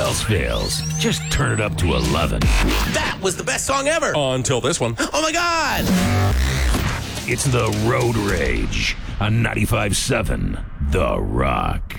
else fails, just turn it up to 11. That was the best song ever. Until this one. Oh my God. It's the Road Rage on 95.7 The Rock.